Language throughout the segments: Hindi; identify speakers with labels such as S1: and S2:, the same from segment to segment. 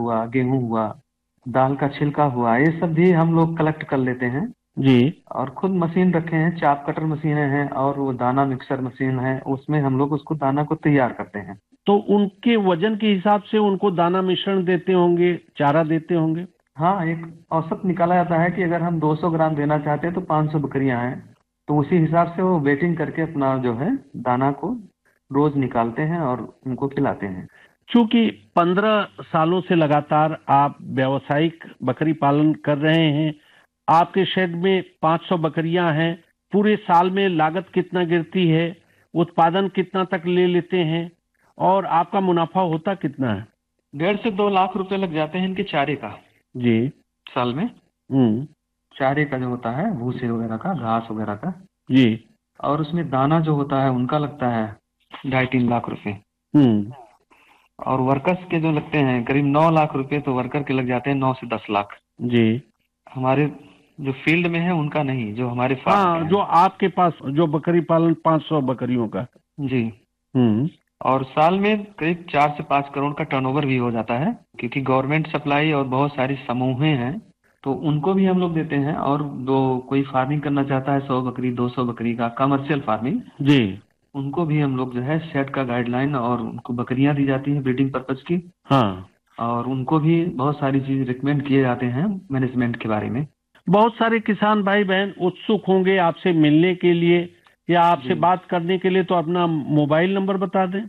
S1: हुआ, गेहूं हुआ, दाल का छिलका हुआ, ये सब भी हम लोग कलेक्ट कर लेते हैं।
S2: जी।
S1: और खुद मशीन रखे हैं, चाप कटर मशीनें हैं और वो दाना मिक्सर मशीन है, उसमें हम लोग उसको दाना को तैयार करते हैं।
S2: तो उनके वजन के हिसाब से उनको दाना मिश्रण देते होंगे, चारा देते होंगे।
S1: हाँ, एक औसत निकाला जाता है कि अगर हम 200 ग्राम देना चाहते हैं तो 500 बकरियां हैं, तो उसी हिसाब से वो वेटिंग करके अपना जो है दाना को रोज निकालते हैं और उनको खिलाते हैं।
S2: चूंकि 15 सालों से लगातार आप व्यावसायिक बकरी पालन कर रहे हैं, आपके शेड में 500 बकरियां हैं, पूरे साल में लागत कितना गिरती है, उत्पादन कितना तक ले लेते हैं और आपका मुनाफा होता कितना है?
S1: 1.5 से 2 लाख रुपए लग जाते हैं इनके चारे का
S2: जी।
S1: साल में।
S2: हम्म।
S1: चारे का जो होता है, भूसे वगैरह का, घास वगैरह का,
S2: जी।
S1: और उसमें दाना जो होता है उनका लगता है 2.5-3 लाख रुपए।
S2: हम्म।
S1: और वर्कर्स के जो लगते हैं करीब 9 लाख रुपए, तो वर्कर के लग जाते हैं 9 से 10 लाख।
S2: जी।
S1: हमारे जो फील्ड में है उनका नहीं, जो हमारे फार्म पे
S2: हाँ,
S1: है।
S2: जो आपके पास जो बकरी पालन 500 बकरियों का।
S1: जी।
S2: हम्म।
S1: और साल में करीब 4 से 5 करोड़ का टर्नओवर भी हो जाता है, क्योंकि गवर्नमेंट सप्लाई और बहुत सारी समूहें हैं, तो उनको भी हम लोग देते हैं। और जो कोई फार्मिंग करना चाहता है, 100 बकरी 200 बकरी का कमर्शियल फार्मिंग,
S2: जी।
S1: उनको भी हम लोग जो है सेट का गाइडलाइन, और उनको बकरियां दी जाती हैं ब्रीडिंग पर्पज की।
S2: हाँ।
S1: और उनको भी बहुत सारी चीज रिकमेंड किए जाते हैं मैनेजमेंट के बारे में।
S2: बहुत सारे किसान भाई बहन उत्सुक होंगे आपसे मिलने के लिए या आपसे
S1: जी।
S2: बात करने के लिए, तो अपना मोबाइल नंबर बता दें।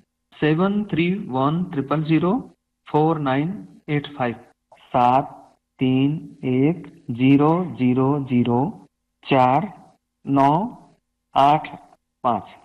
S1: 7310004985। 7310049885।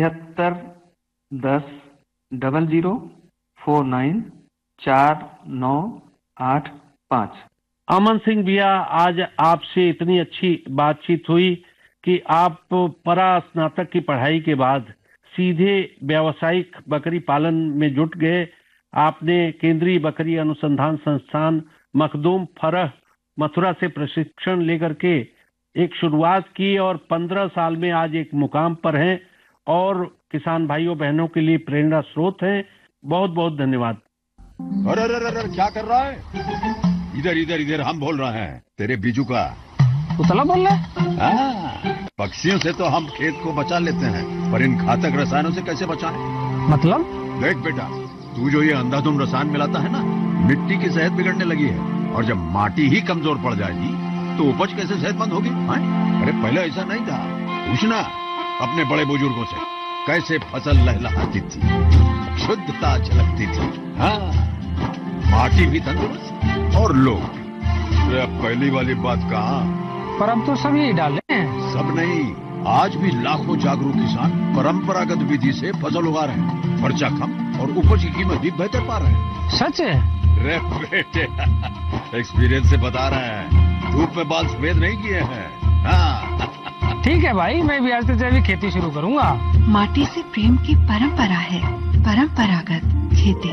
S1: 7310049485।
S2: अमन सिंह भैया, आज आपसे इतनी अच्छी बातचीत हुई कि आप परा स्नातक की पढ़ाई के बाद सीधे व्यावसायिक बकरी पालन में जुट गए। आपने केंद्रीय बकरी अनुसंधान संस्थान मखदूम फरह मथुरा से प्रशिक्षण लेकर के एक शुरुआत की और 15 साल में आज एक मुकाम पर हैं और किसान भाइयों बहनों के लिए प्रेरणा स्रोत हैं। बहुत बहुत धन्यवाद।
S3: अरे अरे अरे अरे, क्या कर रहा है? इधर इधर इधर, हम बोल रहे हैं तेरे बीजू का।
S4: उतला बोल रहा है?
S3: हाँ, पक्षियों से तो हम खेत को बचा लेते हैं, पर इन घातक रसायनों से कैसे बचाएं?
S4: मतलब?
S3: देख बेटा, तू जो ये अंधाधुंध रसायन मिलाता है ना, मिट्टी की सेहत बिगड़ने लगी है। और जब माटी ही कमजोर पड़ जाएगी तो उपज कैसे सेहतमंद होगी? अरे पहले ऐसा नहीं था। पूछना अपने बड़े बुजुर्गों से, कैसे फसल लहलहाती थी, शुद्धता झलकती थी। हाँ, माटी भी तंदुरुस्त और लोग भी। अब पहली वाली बात कहाँ?
S4: पर अब तो सब यही डाले हैं।
S3: सब नहीं, आज भी लाखों जागरूक किसान परंपरागत विधि से फसल उगा रहे हैं। खर्चा कम और उपज की कीमत भी बेहतर पा रहे हैं।
S4: सच है?
S3: रे बेटे, एक्सपीरियंस से बता रहे हैं, धूप में बाल सफेद नहीं किए हैं। हाँ।
S4: ठीक है भाई, मैं भी आज से जैविक खेती शुरू करूंगा।
S5: माटी से प्रेम की परंपरा है परंपरागत खेती।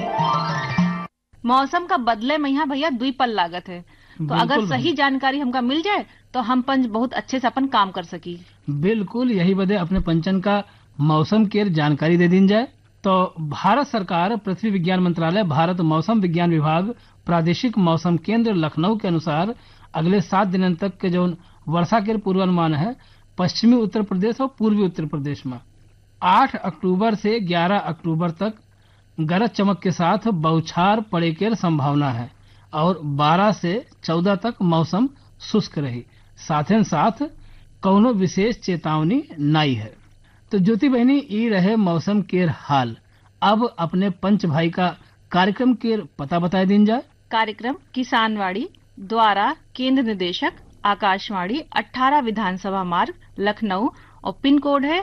S6: मौसम का बदले में यहाँ भैया द्विपल लागत है, तो अगर सही जानकारी हमका मिल जाए तो हम पंच बहुत अच्छे से अपन काम कर सकी।
S4: बिल्कुल, यही बदे अपने पंचन का मौसम के जानकारी दे दी जाए। तो भारत सरकार पृथ्वी विज्ञान मंत्रालय, भारत मौसम विज्ञान विभाग, प्रादेशिक मौसम केंद्र लखनऊ के अनुसार अगले 7 दिनों तक के जो वर्षा के पूर्वानुमान है पश्चिमी उत्तर प्रदेश और पूर्वी उत्तर प्रदेश में 8 अक्टूबर से 11 अक्टूबर तक गरज चमक के साथ बौछार पड़े की संभावना है और 12 से 14 तक मौसम शुष्क रही। साथ ही साथ कौनो विशेष चेतावनी नहीं है। तो ज्योति बहनी, ये रहे मौसम के हाल। अब अपने पंच भाई का कार्यक्रम के पता बता दी जाए।
S6: कार्यक्रम किसानवाड़ी द्वारा केंद्र निदेशक आकाशवाणी 18 विधानसभा मार्ग लखनऊ और पिन कोड है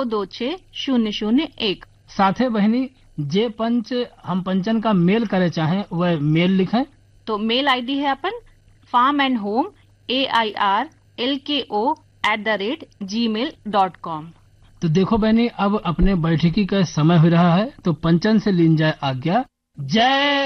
S6: 226001।
S4: साथ ही बहनी, जे पंच हम पंचन का मेल करे चाहें वह मेल लिखें।
S6: तो मेल आईडी है अपन farmandhomeairlko@gmail.com।
S4: तो देखो बहनी, अब अपने बैठकी का समय हो रहा है, तो पंचन से लीन जाए आज्ञा। जय